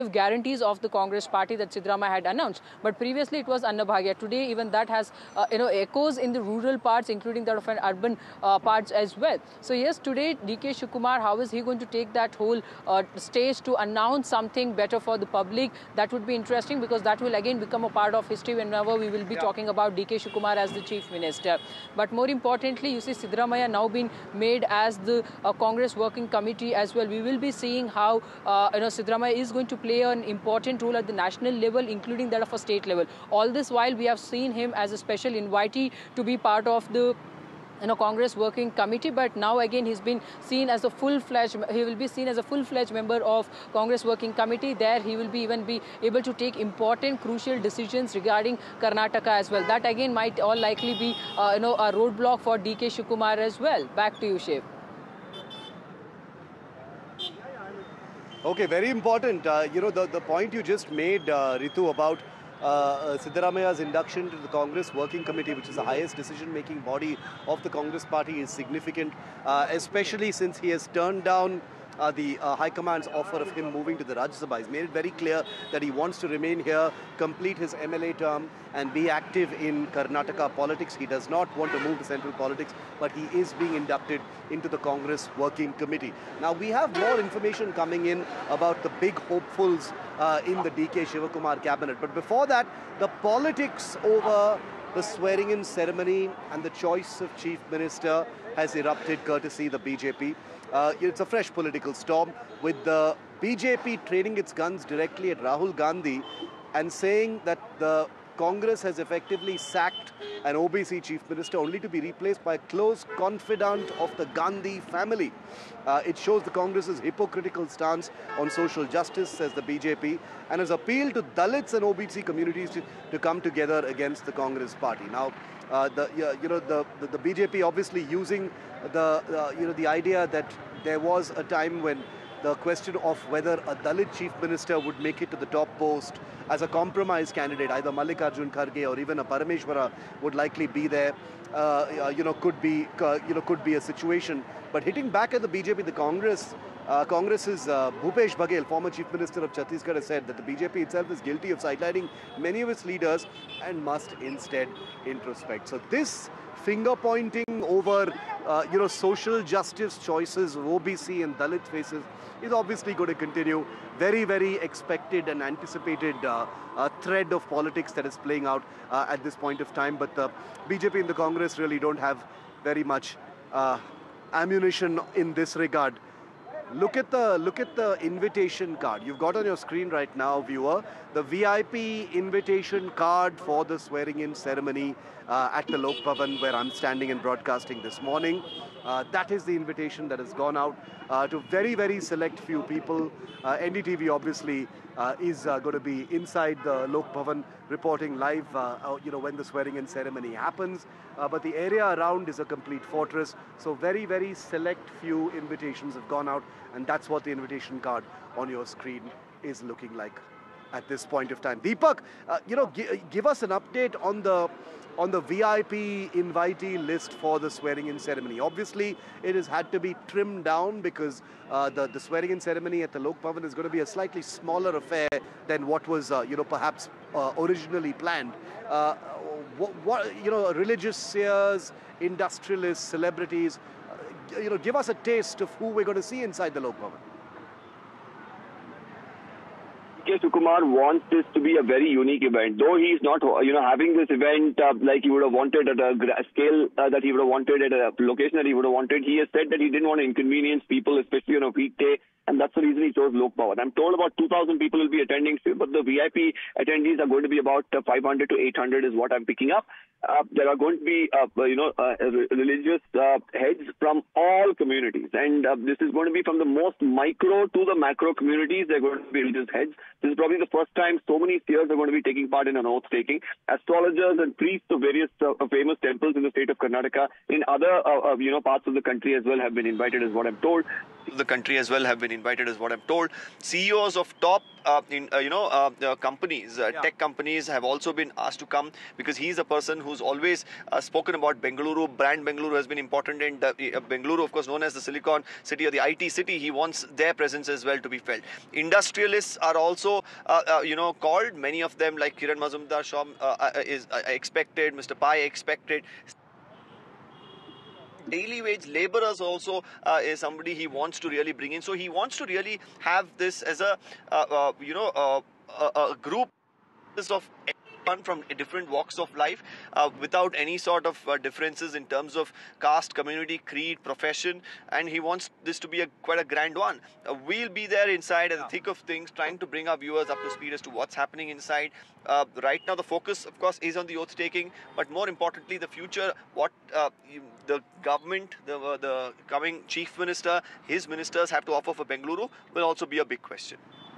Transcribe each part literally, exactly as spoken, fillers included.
guarantees of the Congress party that Siddaramaiah had announced. But previously it was Anna Bhagya. Today even that has uh, you know echoes in the rural parts, including that of an urban uh, parts as well. So yes, today D K Shivakumar, how is he going to take that whole uh, stage to announce something better for the public? That would be interesting, because that will again become a part of history whenever we will be yeah. talking about D K Shivakumar as the chief minister. But more importantly, you see Siddaramaiah now being made as the uh, Congress working committee as well. We will be seeing how uh, you know Siddaramaiah is going to play an important role at the national level, including that of a state level. All this while we have seen him as a special invitee to be part of the you know, Congress working committee, but now again he's been seen as a full-fledged, he will be seen as a full-fledged member of Congress working committee. There he will be even be able to take important, crucial decisions regarding Karnataka as well. That again might all likely be uh, you know, a roadblock for D K Shivakumar as well. Back to you, Shiv. Okay, very important. Uh, you know, the, the point you just made, uh, Ritu, about uh, uh, Siddaramaiah's induction to the Congress Working Committee, which is the highest decision-making body of the Congress party, is significant, uh, especially since he has turned down Uh, the uh, High Command's offer of him moving to the Rajya Sabha. He's made it very clear that he wants to remain here, complete his M L A term and be active in Karnataka politics. He does not want to move to central politics, but he is being inducted into the Congress Working Committee. Now, we have more information coming in about the big hopefuls uh, in the D K Shivakumar cabinet. But before that, the politics over the swearing-in ceremony and the choice of chief minister has erupted, courtesy the B J P. Uh, it's a fresh political storm, with the B J P training its guns directly at Rahul Gandhi and saying that the Congress has effectively sacked an O B C chief minister, only to be replaced by a close confidant of the Gandhi family. Uh, it shows the Congress's hypocritical stance on social justice, says the B J P, and has appealed to Dalits and O B C communities to, to come together against the Congress party. Now, uh, the uh, you know the, the the B J P obviously using the uh, you know the idea that there was a time when the question of whether a Dalit chief minister would make it to the top post as a compromise candidate, either Mallikarjun Kharge or even a Parameshwara would likely be there. Uh, you know, could be uh, you know could be a situation. But hitting back at the B J P, the Congress, uh, Congress's uh, Bhupesh Baghel, former chief minister of Chhattisgarh, has said that the B J P itself is guilty of sidelining many of its leaders and must instead introspect. So this finger pointing over uh, you know social justice choices of O B C and Dalit faces is obviously going to continue. Very, very expected and anticipated uh, uh, thread of politics that is playing out uh, at this point of time. But the B J P and the Congress really don't have very much uh, ammunition in this regard. Look at the look at the invitation card. You've got on your screen right now, viewer, the V I P invitation card for the swearing-in ceremony uh, at the Lok Bhavan, where I'm standing and broadcasting this morning. Uh, that is the invitation that has gone out uh, to very, very select few people. Uh, N D T V obviously uh, is uh, going to be inside the Lok Bhavan reporting live, uh, you know, when the swearing-in ceremony happens. Uh, but the area around is a complete fortress. So very, very select few invitations have gone out, and that's what the invitation card on your screen is looking like at this point of time. Deepak, uh, you know, give us an update on the on the V I P invitee list for the swearing-in ceremony. Obviously, it has had to be trimmed down because uh, the, the swearing-in ceremony at the Lok Bhavan is going to be a slightly smaller affair than what was, uh, you know, perhaps uh, originally planned. Uh, what, what, you know, religious seers, industrialists, celebrities, uh, you know, give us a taste of who we're going to see inside the Lok Bhavan. D K Shivakumar wants this to be a very unique event. Though he's not, you know, having this event uh, like he would have wanted at a scale uh, that he would have wanted, at a location that he would have wanted, he has said that he didn't want to inconvenience people, especially on a weekday. And that's the reason he chose Lok Bhavan. I'm told about two thousand people will be attending, but the V I P attendees are going to be about uh, five hundred to eight hundred is what I'm picking up. Uh, there are going to be, uh, you know, uh, religious uh, heads from all communities. And uh, this is going to be from the most micro to the macro communities. They're going to be religious heads. This is probably the first time so many seers are going to be taking part in an oath taking. Astrologers and priests of various uh, famous temples in the state of Karnataka, in other, uh, uh, you know, parts of the country as well have been invited, is what I'm told. The country as well have been invited. invited, is what I'm told. C E Os of top, uh, in uh, you know, uh, uh, companies, uh, Yeah. tech companies have also been asked to come, because he's a person who's always uh, spoken about Bengaluru. Brand Bengaluru has been important, and uh, uh, Bengaluru, of course, known as the Silicon City or the I T city. He wants their presence as well to be felt. Industrialists are also, uh, uh, you know, called. Many of them, like Kiran Mazumdar Shaw, uh, uh, is uh, expected. Mister Pai expected. Daily wage laborers also uh, is somebody he wants to really bring in. So he wants to really have this as a, uh, uh, you know, uh, a, a group of everyone from different walks of life, uh, without any sort of uh, differences in terms of caste, community, creed, profession, and he wants this to be a quite a grand one. Uh, we'll be there inside at the thick of things, trying to bring our viewers up to speed as to what's happening inside. Uh, right now the focus, of course, is on the oath taking, but more importantly the future, what uh, you, the government, the, uh, the coming chief minister, his ministers have to offer for Bengaluru will also be a big question.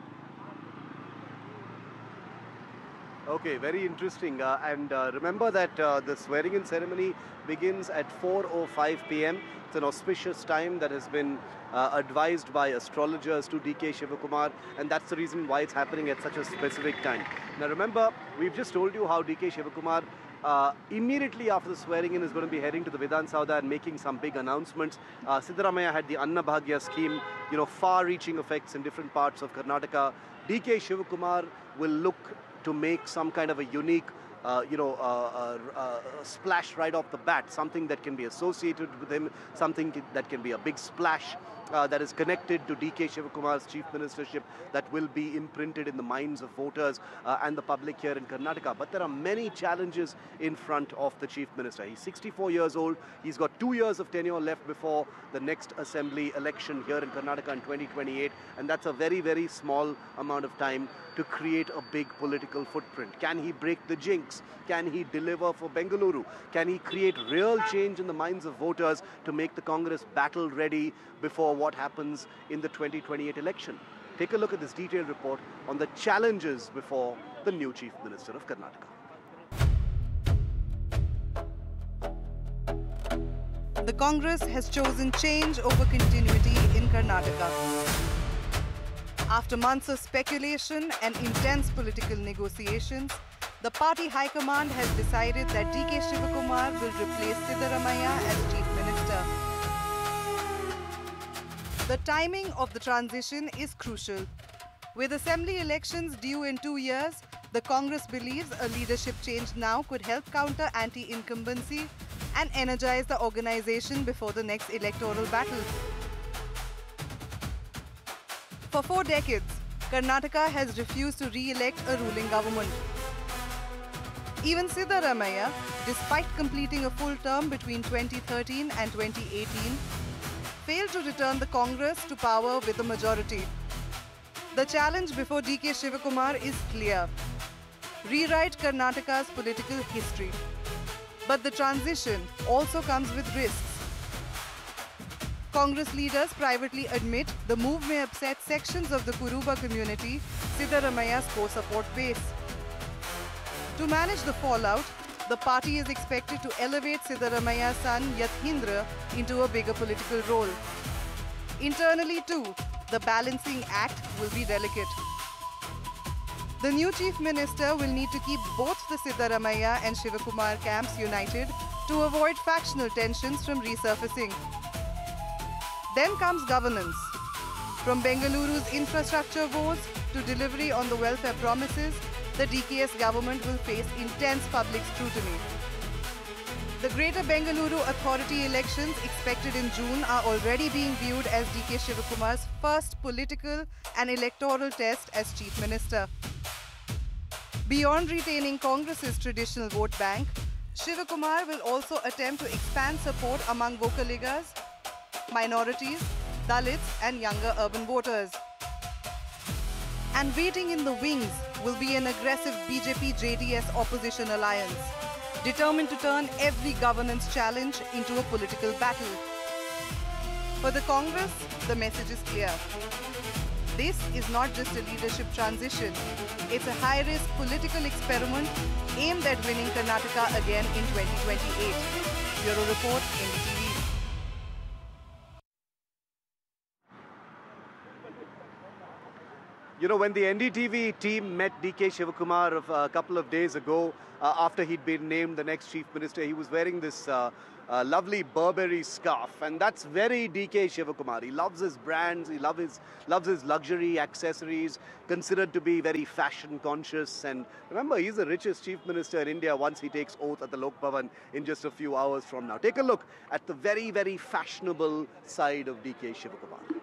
Okay, very interesting. Uh, and uh, remember that uh, the swearing-in ceremony begins at four oh five p m It's an auspicious time that has been uh, advised by astrologers to D K Shivakumar, and that's the reason why it's happening at such a specific time. Now remember, we've just told you how D K Shivakumar uh, immediately after the swearing-in is going to be heading to the Vidhan Sauda and making some big announcements. Uh, Siddaramaiah had the Anna Bhagya scheme, you know, far-reaching effects in different parts of Karnataka. D K Shivakumar will look to make some kind of a unique, uh, you know, uh, uh, uh, splash right off the bat, something that can be associated with him, something that can be a big splash uh, that is connected to D K Shivakumar's chief ministership, that will be imprinted in the minds of voters uh, and the public here in Karnataka. But there are many challenges in front of the chief minister. He's sixty-four years old. He's got two years of tenure left before the next assembly election here in Karnataka in twenty twenty-eight, and that's a very, very small amount of time to create a big political footprint. Can he break the jinx? Can he deliver for Bengaluru? Can he create real change in the minds of voters to make the Congress battle ready before what happens in the twenty twenty-eight election? Take a look at this detailed report on the challenges before the new Chief Minister of Karnataka. The Congress has chosen change over continuity in Karnataka. After months of speculation and intense political negotiations, the party high command has decided that D K Shivakumar will replace Siddaramaiah as Chief Minister. The timing of the transition is crucial. With assembly elections due in two years, the Congress believes a leadership change now could help counter anti-incumbency and energize the organization before the next electoral battle. For four decades, Karnataka has refused to re-elect a ruling government. Even Siddaramaiah, despite completing a full term between twenty thirteen and twenty eighteen, failed to return the Congress to power with a majority. The challenge before D K Shivakumar is clear: rewrite Karnataka's political history. But the transition also comes with risks. Congress leaders privately admit the move may upset sections of the Kuruba community, Siddaramaiah's core support base. To manage the fallout, the party is expected to elevate Siddaramaiah's son Yatindra into a bigger political role. Internally too, the balancing act will be delicate. The new Chief Minister will need to keep both the Siddaramaiah and Shivakumar camps united to avoid factional tensions from resurfacing. Then comes governance. From Bengaluru's infrastructure woes to delivery on the welfare promises, the D K S government will face intense public scrutiny. The Greater Bengaluru Authority elections expected in June are already being viewed as D K Shivakumar's first political and electoral test as Chief Minister. Beyond retaining Congress's traditional vote bank, Shivakumar will also attempt to expand support among Vokaligas, minorities, Dalits and younger urban voters. And waiting in the wings will be an aggressive B J P J D S opposition alliance, determined to turn every governance challenge into a political battle. For the Congress, the message is clear. This is not just a leadership transition, it's a high-risk political experiment aimed at winning Karnataka again in twenty twenty-eight. Bureau Report, N D T V. You know, when the N D T V team met D K Shivakumar a couple of days ago, uh, after he'd been named the next chief minister, he was wearing this uh, uh, lovely Burberry scarf, and that's very D K Shivakumar. He loves his brands, he loves his, loves his luxury accessories, considered to be very fashion conscious. And remember, he's the richest chief minister in India once he takes oath at the Lok Bhavan in just a few hours from now. Take a look at the very, very fashionable side of D K Shivakumar.